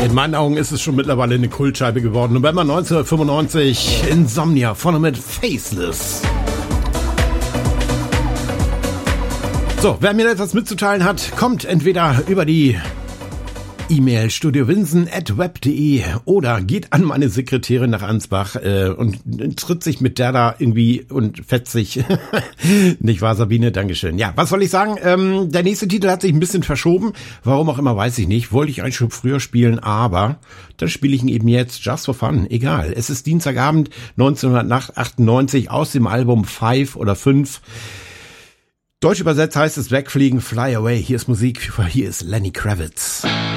In meinen Augen ist es schon mittlerweile eine Kultscheibe geworden. November 1995, Insomnia, vorne mit Faceless. So, wer mir etwas mitzuteilen hat, kommt entweder über die E-Mail studiowinsen@web.de oder geht an meine Sekretärin nach Ansbach und tritt sich mit der da irgendwie und fetzt sich. Nicht wahr, Sabine? Dankeschön. Ja, was soll ich sagen? Der nächste Titel hat sich ein bisschen verschoben. Warum auch immer, weiß ich nicht. Wollte ich eigentlich schon früher spielen, aber dann spiele ich ihn eben jetzt just for fun. Egal. Es ist Dienstagabend 1998 aus dem Album 5 oder 5. Deutsch übersetzt heißt es Wegfliegen, Fly Away. Hier ist Musik, hier ist Lenny Kravitz.